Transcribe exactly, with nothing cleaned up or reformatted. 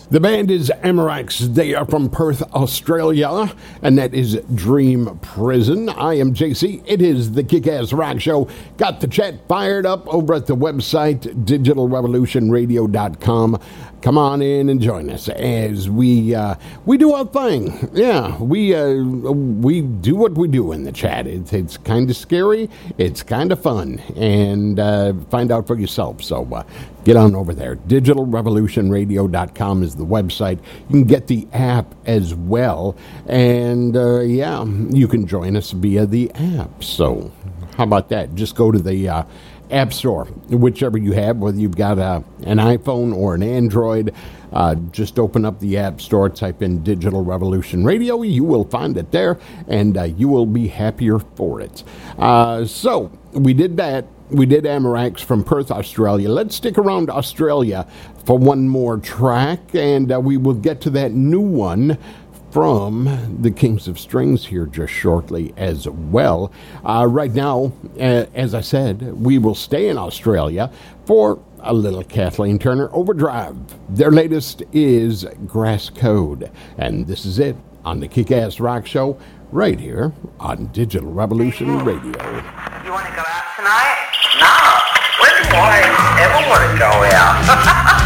The band is Amarax. They are from Perth, Australia, and that is Dream Prison. I am J C. It is the Kick-Ass Rock Show. Got the chat fired up over at the website, digital revolution radio dot com. Come on in and join us as we uh, we do our thing. Yeah, we uh, we do what we do in the chat. It's, it's kind of scary. It's kind of fun. And uh, find out for yourself. So uh, get on over there. digital revolution radio dot com is the website. You can get the app as well. And, uh, yeah, you can join us via the app. So how about that? Just go to the uh, App Store, whichever you have, whether you've got a, an iPhone or an Android. Uh, just open up the App Store, type in Digital Revolution Radio. You will find it there, and uh, you will be happier for it. Uh, so we did that. We did Amarax from Perth, Australia. Let's stick around Australia for one more track, and uh, we will get to that new one from the Kings of Strings here just shortly as well. Uh, right now, uh, as I said, we will stay in Australia for a little Kathleen Turner Overdrive. Their latest is Grass Code, and this is it on the Kick-Ass Rock Show right here on Digital Revolution Radio. You want to go out tonight? No. When do I ever want to go out?